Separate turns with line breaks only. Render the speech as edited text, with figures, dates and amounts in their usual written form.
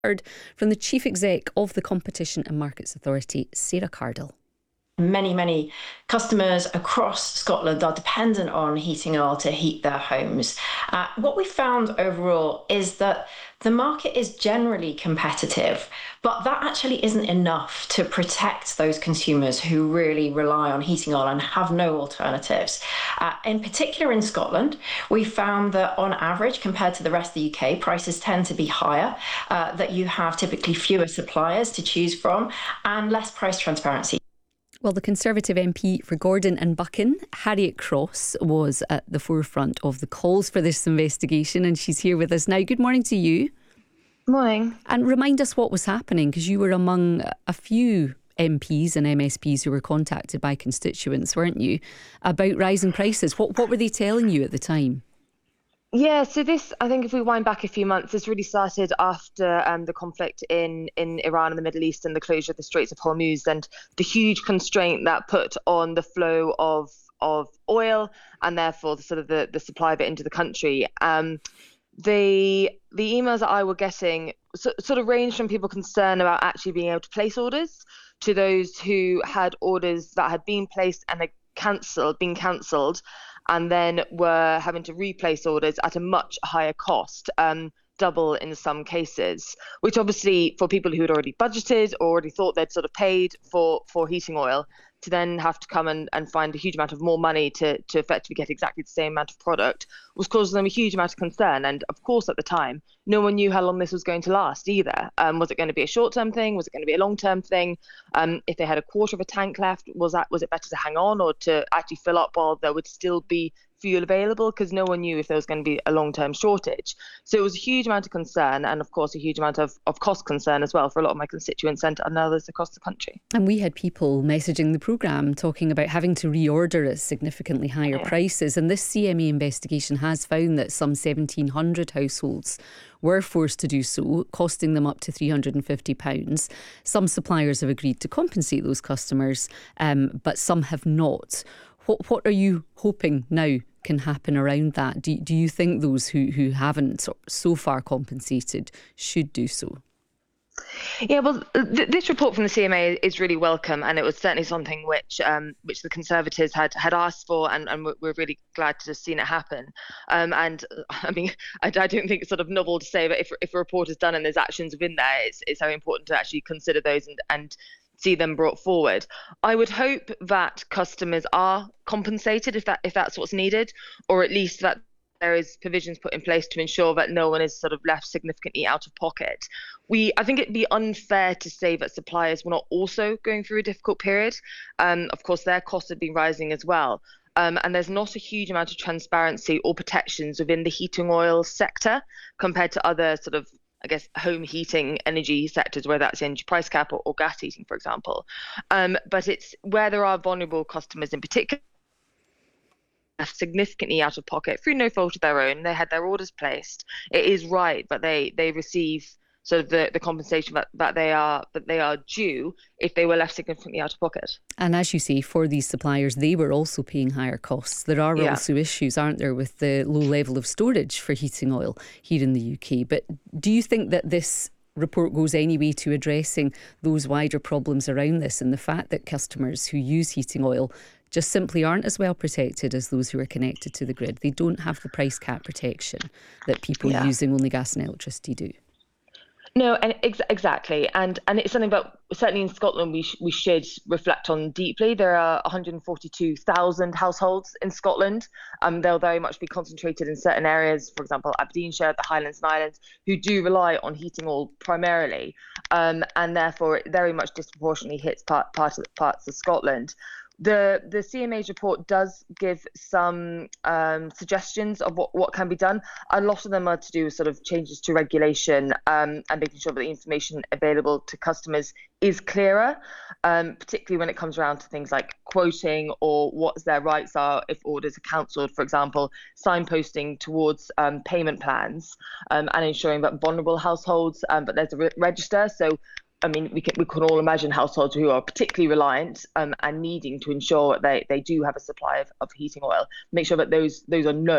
Heard from the Chief Exec of the Competition and Markets Authority, Sarah Cardle.
Many customers across Scotland are dependent on heating oil to heat their homes. What we found overall is that the market is generally competitive, but that actually isn't enough to protect those consumers who really rely on heating oil and have no alternatives. In particular in Scotland, we found that on average, compared to the rest of the UK, prices tend to be higher, that you have typically fewer suppliers to choose from and less price transparency.
Well, the Conservative MP for Gordon and Buchan, Harriet Cross, was at the forefront of the calls for this investigation, and she's here with us now. Good morning to you.
Morning.
And remind us what was happening, because you were among a few MPs and MSPs who were contacted by constituents, weren't you, about rising prices. What were they telling you at the time?
Yeah, so this, I think if we wind back a few months, this really started after the conflict in Iran and the Middle East and the closure of the Straits of Hormuz and the huge constraint that put on the flow of oil and therefore the supply of it into the country. The emails that I were getting sort of ranged from people concerned about actually being able to place orders to those who had orders that had been placed and had been cancelled, and then were having to replace orders at a much higher cost, double in some cases, which obviously for people who had already budgeted or already thought they'd sort of paid for heating oil, to then have to come and find a huge amount of more money to effectively get exactly the same amount of product was causing them a huge amount of concern. And of course, at the time, no one knew how long this was going to last either. Was it going to be a short-term thing? Was it going to be a long-term thing? If they had a quarter of a tank left, was it better to hang on or to actually fill up while there would still be fuel available? Because no one knew if there was going to be a long-term shortage. So it was a huge amount of concern, and of course a huge amount of cost concern as well for a lot of my constituents and others across the country.
And we had people messaging the programme talking about having to reorder at significantly higher prices, and this CMA investigation has found that some 1,700 households were forced to do so, costing them up to £350. Some suppliers have agreed to compensate those customers, but some have not. What are you hoping now can happen around that? Do you think those who haven't so far compensated should do so?
Yeah, well, this report from the CMA is really welcome, and it was certainly something which the Conservatives had asked for, and we're really glad to have seen it happen. And I mean, I don't think it's sort of novel to say, but if a report is done and there's actions within there, it's very important to actually consider those and see them brought forward. I would hope that customers are compensated if that's what's needed, or at least that there is provisions put in place to ensure that no one is sort of left significantly out of pocket. I think it'd be unfair to say that suppliers were not also going through a difficult period. Of course, their costs have been rising as well. And there's not a huge amount of transparency or protections within the heating oil sector compared to other sort of, I guess, home heating energy sectors, whether that's energy price cap or gas heating, for example. But it's where there are vulnerable customers in particular, significantly out of pocket through no fault of their own. They had their orders placed. It is right, but they receive sort of the compensation that they are due if they were left significantly out of pocket.
And as you say, for these suppliers, they were also paying higher costs. There are also issues, aren't there, with the low level of storage for heating oil here in the UK. But do you think that this report goes any way to addressing those wider problems around this, and the fact that customers who use heating oil just simply aren't as well protected as those who are connected to the grid? They don't have the price cap protection that people using only gas and electricity do.
No, and exactly, and it's something that certainly in Scotland we should reflect on deeply. There are 142,000 households in Scotland. They'll very much be concentrated in certain areas, for example, Aberdeenshire, the Highlands and Islands, who do rely on heating oil primarily, and therefore it very much disproportionately hits parts of Scotland. The CMA's report does give some suggestions of what can be done. A lot of them are to do with sort of changes to regulation and making sure that the information available to customers is clearer, particularly when it comes around to things like quoting or what their rights are if orders are cancelled, for example, signposting towards payment plans and ensuring that vulnerable households, but there's a register. So I mean, we can all imagine households who are particularly reliant and needing to ensure they do have a supply of heating oil. Make sure that those are known.